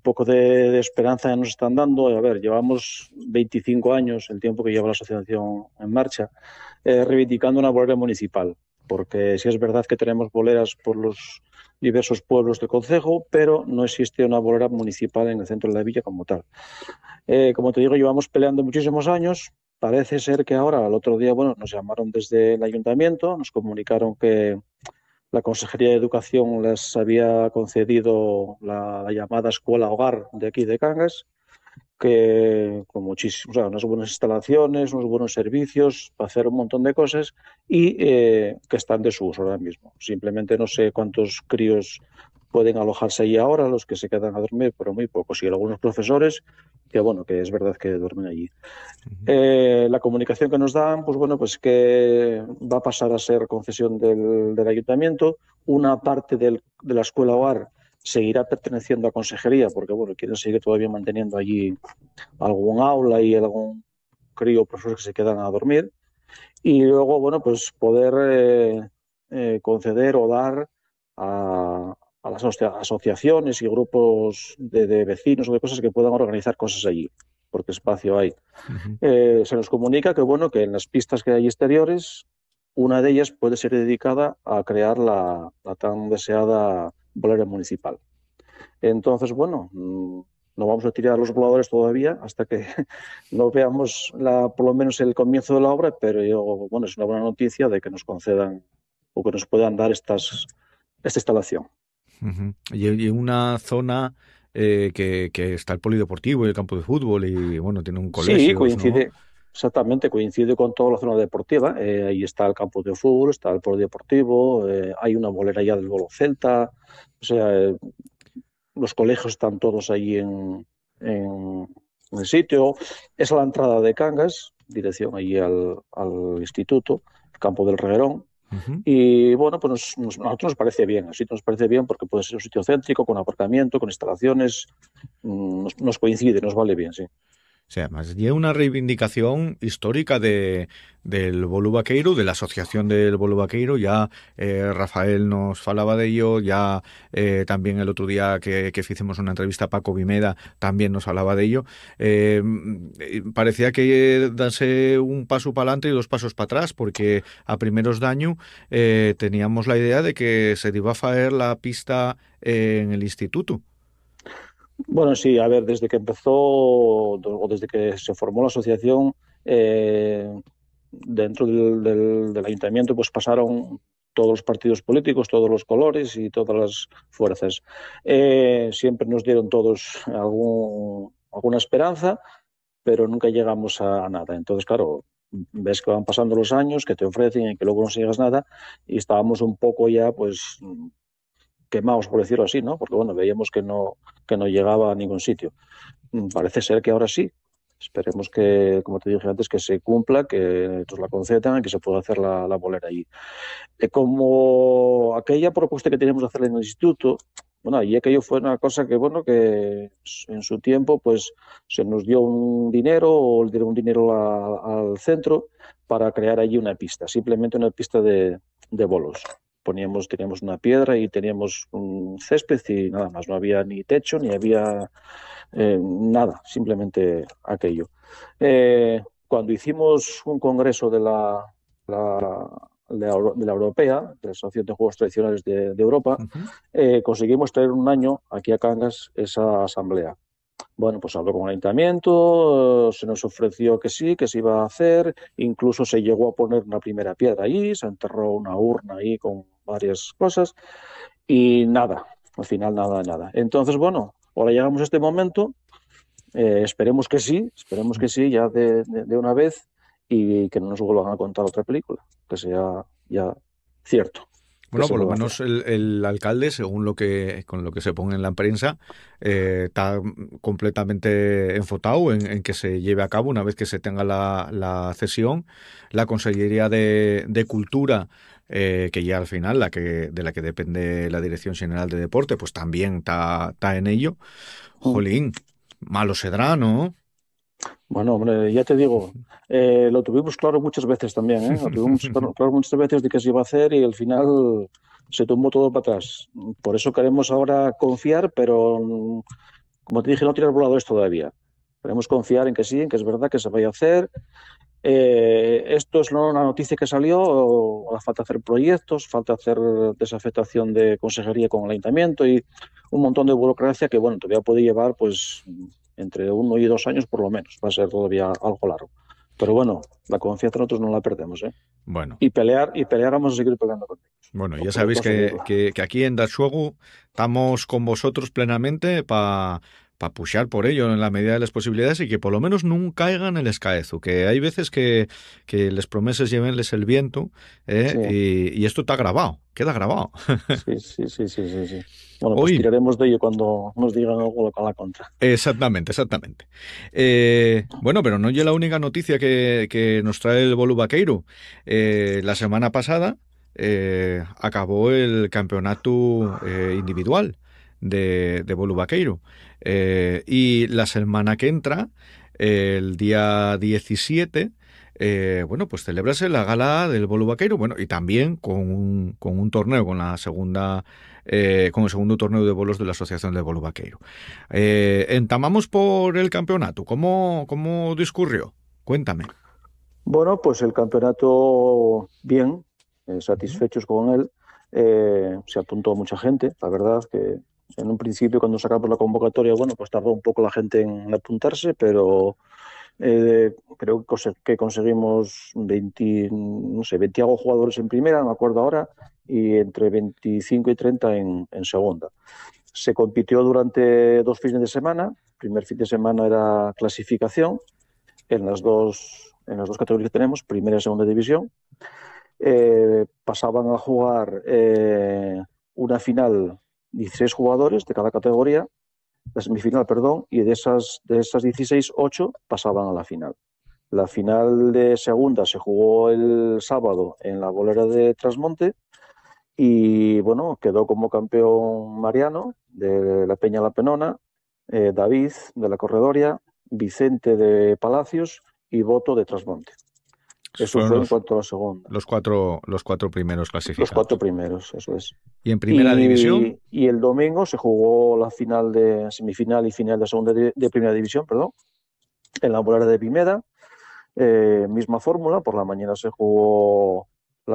poco de esperanza nos están dando. A ver, llevamos 25 años, el tiempo que lleva la asociación en marcha, reivindicando una bolera municipal, porque sí es verdad que tenemos boleras por los diversos pueblos del concejo, pero no existe una bolera municipal en el centro de la villa como tal. Como te digo, llevamos peleando muchísimos años. Parece ser que ahora, el otro día, bueno, nos llamaron desde el ayuntamiento, nos comunicaron que la Consejería de Educación les había concedido la llamada Escuela Hogar de aquí de Cangas, que con muchísimos, o sea, unas buenas instalaciones, unos buenos servicios para hacer un montón de cosas y que están en desuso ahora mismo. Simplemente no sé cuántos críos pueden alojarse allí ahora, los que se quedan a dormir, pero muy pocos. Y algunos profesores que, bueno, que es verdad que duermen allí. La comunicación que nos dan, pues bueno, pues que va a pasar a ser concesión del ayuntamiento. Una parte de la escuela hogar seguirá perteneciendo a consejería, porque bueno, quieren seguir todavía manteniendo allí algún aula y algún crío o profesores que se quedan a dormir. Y luego, bueno, pues poder conceder o dar a las asociaciones y grupos de vecinos o de cosas que puedan organizar cosas allí, porque espacio hay. Ujú. Se nos comunica que, bueno, que en las pistas que hay exteriores, una de ellas puede ser dedicada a crear la tan deseada bolera municipal. Entonces, bueno, no vamos a tirar los voladores todavía hasta que no veamos por lo menos el comienzo de la obra, pero bueno, es una buena noticia de que nos concedan o que nos puedan dar esta instalación. Ujú. Y una zona que está el polideportivo y el campo de fútbol y bueno, tiene un Sí, colegios, ¿no? coincide, exactamente, coincide con toda la zona deportiva. Ahí está el campo de fútbol, está el polideportivo, hay una bolera ya del Bolo Celta, o sea, los colegios están todos ahí en el sitio. Es a la entrada de Cangas, dirección allí al instituto, campo del Reguerón. Ujú. Y bueno, pues a nosotros nos parece bien, el sitio nos parece bien porque puede ser un sitio céntrico, con aparcamiento, con instalaciones, nos coincide, nos vale bien, sí. Sí, además, y una reivindicación histórica del Bolu Vaqueiro, de la asociación del Bolu Vaqueiro. Ya Rafael nos falaba de ello, ya también el otro día que hicimos una entrevista a Paco Vimeda también nos hablaba de ello. Parecía que darse un paso para adelante y dos pasos para atrás, porque a primeros de año teníamos la idea de que se iba a hacer la pista en el instituto. Bueno, sí, a ver, desde que empezó o desde que se formó la asociación, dentro del ayuntamiento, pues pasaron todos los partidos políticos, todos los colores y todas las fuerzas. Siempre nos dieron todos alguna esperanza, pero nunca llegamos a nada. Entonces, claro, ves que van pasando los años, que te ofrecen y que luego no llegas nada, y estábamos un poco ya, pues quemados, por decirlo así, ¿no? Porque bueno, veíamos que no llegaba a ningún sitio. Parece ser que ahora sí. Esperemos que, como te dije antes, que se cumpla, que nos la concedan y que se pueda hacer la bolera allí. Como aquella propuesta que teníamos de hacer en el instituto, bueno, allí aquello fue una cosa que, bueno, que en su tiempo, pues se nos dio un dinero o le dieron un dinero al centro para crear allí una pista, simplemente una pista de bolos. Teníamos una piedra y teníamos un césped y nada más, no había ni techo ni había nada, simplemente aquello. Cuando hicimos un congreso la, de la Europea, de la Asociación de Juegos Tradicionales de Europa, Ujú. conseguimos traer un año aquí a Cangas esa asamblea. Bueno, pues habló con el ayuntamiento, se nos ofreció que se iba a hacer, incluso se llegó a poner una primera piedra ahí, se enterró una urna ahí con varias cosas y nada, al final nada, nada. Entonces, bueno, ahora llegamos a este momento, esperemos que sí, ya de una vez y que no nos vuelvan a contar otra película, que sea ya cierto que Bueno, se por lo puede hacer. menos el alcalde, según con lo que se pone en la prensa, está completamente enfocado en que se lleve a cabo una vez que se tenga la cesión. La Consellería de Cultura, que ya al final de la que depende la Dirección General de Deporte, pues también está en ello. Mm. Jolín, malo será, ¿no? Bueno, hombre, ya te digo, lo tuvimos claro muchas veces también, ¿eh? Lo tuvimos claro muchas veces de que se iba a hacer y al final se tumbó todo para atrás. Por eso queremos ahora confiar, pero como te dije, no tirar voladores todavía. Queremos confiar en que sí, en que es verdad que se vaya a hacer. Esto es una noticia que salió, falta hacer proyectos, falta hacer desafectación de consejería con el ayuntamiento y un montón de burocracia que, bueno, todavía puede llevar pues entre 1 y 2 años por lo menos. Va a ser todavía algo largo. Pero bueno, la confianza nosotros no la perdemos, ¿eh? Bueno. Y pelear vamos a seguir peleando con ellos. Bueno, ya sabéis que aquí en Dachuego estamos con vosotros plenamente para puxar por ello en la medida de las posibilidades y que por lo menos nunca caigan el escaezo, que hay veces que les promeses llevenles el viento, sí. y esto está grabado, queda grabado. Sí. Bueno, pues Hoy, tiraremos de ello cuando nos digan algo a la contra. exactamente. Bueno, pero no es la única noticia que nos trae el Bolu Vaqueiro. La semana pasada acabó el campeonato individual de Bolu Vaqueiro. Y la semana que entra, el día 17, bueno, pues celebrase la gala del Bolu Vaqueiro, bueno, y también con un torneo, con la segunda, con el segundo torneo de bolos de la Asociación del Bolu Vaqueiro. Entamamos por el campeonato. ¿Cómo discurrió? Cuéntame. Bueno, pues el campeonato bien, Ujú. satisfechos con él. Se apuntó mucha gente, la verdad que en un principio cuando sacamos la convocatoria, bueno, pues tardó un poco la gente en apuntarse, pero creo que conseguimos 20, no sé, 20 algo jugadores en primera, no me acuerdo ahora, y entre 25 y 30 en segunda. Se compitió durante 2 fines de semana. El primer fin de semana era clasificación en las dos categorías que tenemos, primera y segunda división. Pasaban a jugar una final 16 jugadores de cada categoría, la semifinal, perdón, y de esas 16, 8 pasaban a la final. La final de segunda se jugó el sábado en la bolera de Trasmonte y bueno, quedó como campeón Mariano de la Peña La Penona, David de la Corredoria, Vicente de Palacios y Boto de Trasmonte. Eso Fueron fue en cuanto a la segunda. los cuatro primeros Los 4 clasificados. primeros, eso es. Y en primera división, Y el domingo se jugó la final de semifinal y final de segunda de primera división, perdón, en la bolera de Pimeda. Misma fórmula, por la mañana se jugó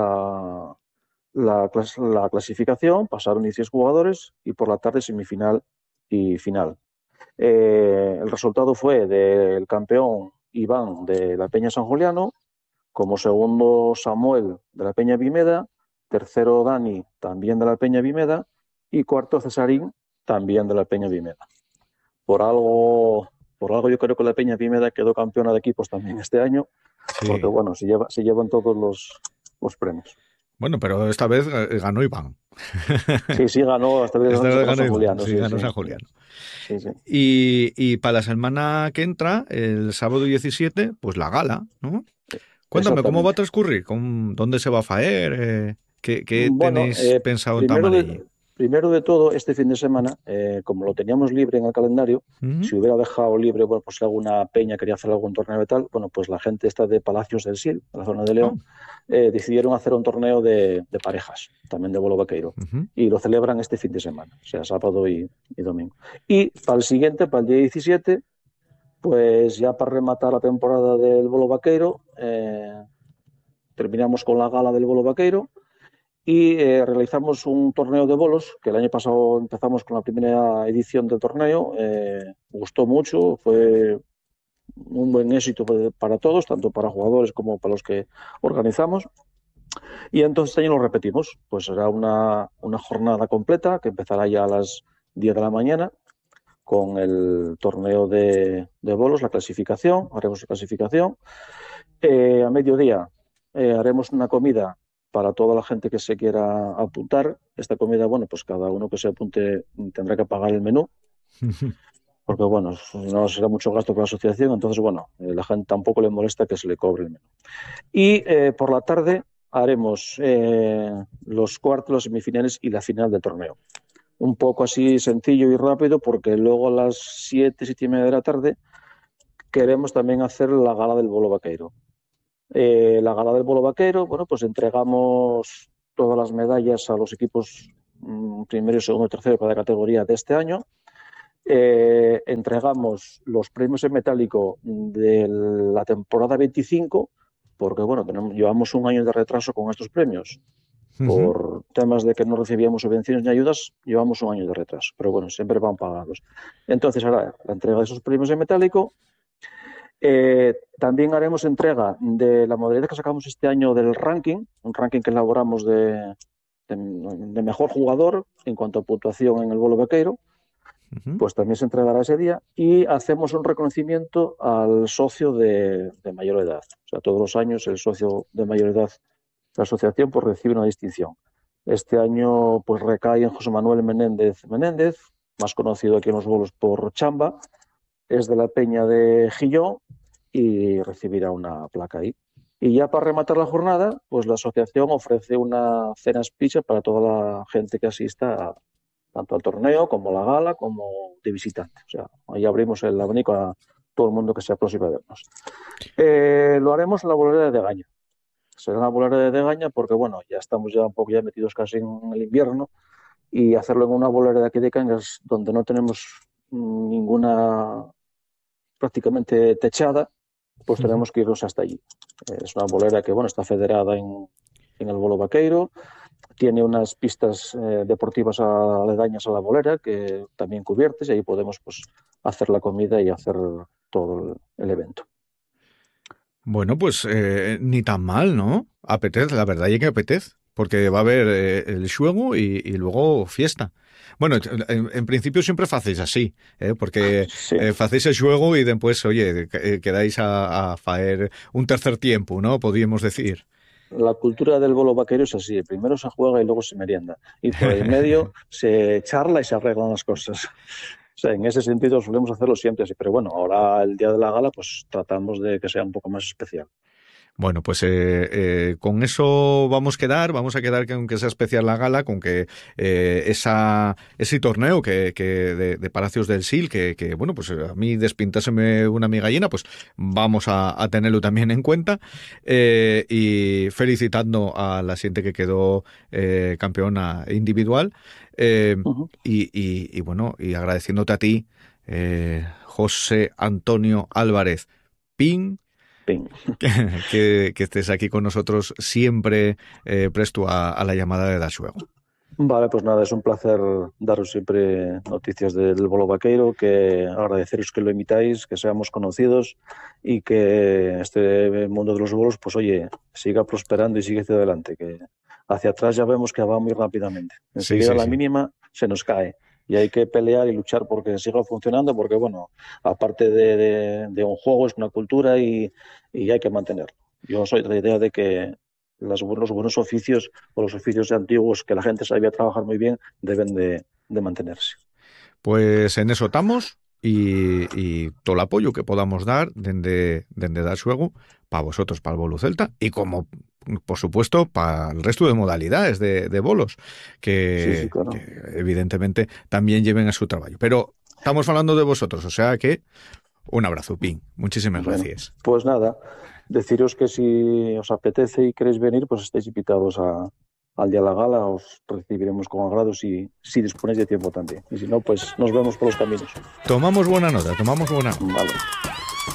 la clasificación, pasaron 16 jugadores y por la tarde semifinal y final. El resultado fue del campeón Iván de la Peña San Juliano, como segundo Samuel de la Peña Vimeda, tercero Dani también de la Peña Vimeda y cuarto Cesarín también de la Peña Vimeda. Por algo, por algo yo creo que la Peña Vimeda quedó campeona de equipos también este año, porque sí. bueno, se llevan todos los premios. Bueno, pero esta vez ganó Iván. Sí, ganó, esta vez Esta vez ganó ganó San Iván, Juliano, sí, sí, ganó sí, San Juliano. sí. Y para la semana que entra, el sábado 17, pues la gala, ¿no? Cuéntame, ¿cómo va a Exactamente. transcurrir? ¿Dónde se va a faer? ¿Qué Bueno, tenéis pensado en primero Tamarelli? primero de todo, este fin de semana, como lo teníamos libre en el calendario, Ujú. si hubiera dejado libre, bueno, pues si alguna peña quería hacer algún torneo y tal, bueno, pues la gente está de Palacios del Sil, de la zona de León, Oh, decidieron hacer un torneo de parejas, también de bolo vaqueiro, ujú. y lo celebran este fin de semana, o sea, sábado y domingo. Y para el siguiente, para el día 17, pues ya para rematar la temporada del bolo vaqueiro, terminamos con la gala del bolo vaqueiro y realizamos un torneo de bolos, que el año pasado empezamos con la primera edición del torneo, gustó mucho, fue un buen éxito para todos, tanto para jugadores como para los que organizamos, y entonces este año lo repetimos, pues será una jornada completa que empezará ya a las 10 de la mañana con el torneo de bolos, la clasificación, haremos la clasificación. A mediodía haremos una comida para toda la gente que se quiera apuntar. Esta comida, bueno, pues cada uno que se apunte tendrá que pagar el menú, porque bueno, no será mucho gasto para la asociación, entonces bueno, la gente tampoco le molesta que se le cobre el menú. Y por la tarde haremos los cuartos, los semifinales y la final del torneo. Un poco así sencillo y rápido, porque luego a las 7, 7:30 de la tarde queremos también hacer la gala del bolo vaqueiro. La gala del bolo vaquero, bueno, pues entregamos todas las medallas a los equipos primero, segundo y tercero de cada categoría de este año. entregamos los premios en metálico de la temporada 25, porque bueno, llevamos un año de retraso con estos premios. Por temas de que no recibíamos subvenciones ni ayudas, llevamos un año de retraso, pero bueno, siempre van pagados. Entonces, ahora la entrega de esos premios en metálico. También haremos entrega de la modalidad que sacamos este año del ranking, un ranking que elaboramos de mejor jugador en cuanto a puntuación en el bolo vaqueiro. Pues también se entregará ese día, y hacemos un reconocimiento al socio de mayor edad. O sea, todos los años el socio de mayor edad de la asociación pues recibe una distinción. Este año pues recae en José Manuel Menéndez, más conocido aquí en los bolos por Chamba. Es de la Peña de Gillón y recibirá una placa ahí. Y ya para rematar la jornada, pues la asociación ofrece una cena pizza para toda la gente que asista tanto al torneo como a la gala como de visitante. O sea, ahí abrimos el abanico a todo el mundo que sea próximo a vernos. Lo haremos en la bolera de Degaña. Será una bolera de Degaña porque, bueno, ya estamos un poco ya metidos casi en el invierno, y hacerlo en una bolera de aquí de Cangas donde no tenemos ninguna prácticamente techada, pues tenemos que irnos hasta allí. Es una bolera que, bueno, está federada en el bolo vaqueiro. Tiene unas pistas deportivas aledañas a la bolera que también cubiertas, y ahí podemos pues hacer la comida y hacer todo el evento. Bueno, pues ni tan mal, ¿no? Apetece, la verdad es que apetece, porque va a haber el xuego y luego fiesta. Bueno, en principio siempre hacéis así, porque sí. Hacéis el xuego y después, oye, quedáis a faer un tercer tiempo, ¿no? Podríamos decir. La cultura del bolo vaquero es así: primero se juega y luego se merienda, y por el medio se charla y se arreglan las cosas. O sea, en ese sentido solemos hacerlo siempre así, pero bueno, ahora el día de la gala pues tratamos de que sea un poco más especial. Bueno, pues con eso vamos a quedar que aunque sea especial la gala, con que ese torneo que de Palacios del Sil, que bueno, pues a mí despintáseme una mi gallina, pues vamos a tenerlo también en cuenta, y felicitando a la gente que quedó campeona individual, y bueno, y agradeciéndote a ti, José Antonio Álvarez Pin, que estés aquí con nosotros siempre, presto a la llamada de Daxuego. Vale, pues nada, es un placer daros siempre noticias del bolo vaqueiro, que agradeceros que lo imitáis, que seamos conocidos y que este mundo de los bolos, pues oye, siga prosperando y siga hacia adelante, que hacia atrás ya vemos que va muy rápidamente. Enseguida la mínima se nos cae. Y hay que pelear y luchar porque siga funcionando, porque, bueno, aparte de un juego, es una cultura y hay que mantenerlo. Yo soy de la idea de que los buenos oficios o los oficios antiguos que la gente sabía trabajar muy bien deben de mantenerse. Pues en eso estamos, y todo el apoyo que podamos dar desde Daxuego para vosotros, para el bolo celta, y como por supuesto para el resto de modalidades de bolos Sí, claro. que evidentemente también lleven a su trabajo. Pero estamos hablando de vosotros, o sea que un abrazo, Pin. Muchísimas gracias. Pues nada, deciros que si os apetece y queréis venir, pues estáis invitados al día de la gala. Os recibiremos con agrado si disponéis de tiempo también. Y si no, pues nos vemos por los caminos. Tomamos buena nota. Vale.